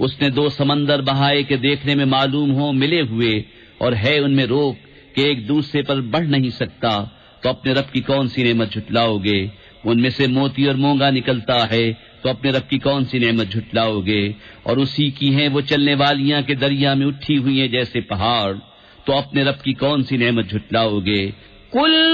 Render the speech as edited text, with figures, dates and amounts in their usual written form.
उसने 2 समंदर बहाए के देखने में मालूम हो मिले हुए, और है उनमें रोक कि एक दूसरे पर बढ़ नहीं सकता, तो अपने रब की कौन सी नेमत झुटलाओगे? उनमें से मोती और मोंगा निकलता है, तो अपने रब की कौन सी नेमत झुटलाओगे? और उसी की हैं वो चलने वालियां के दरिया में उठी हुई हैं जैसे पहाड़, तो अपने रब की कौन सी नेमत झुटलाओगे? कुल